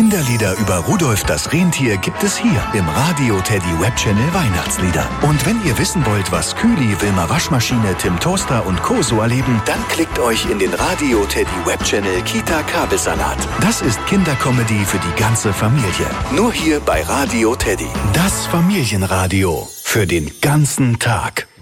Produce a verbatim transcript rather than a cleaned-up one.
Kinderlieder über Rudolf das Rentier gibt es hier im Radio Teddy Webchannel Weihnachtslieder. Und wenn ihr wissen wollt, was Kühli, Wilma Waschmaschine, Tim Toaster und Co. so erleben, dann klickt euch in den Radio Teddy Webchannel Kita Kabelsalat. Das ist Kindercomedy für die ganze Familie. Nur hier bei Radio Teddy. Das Familienradio für den ganzen Tag.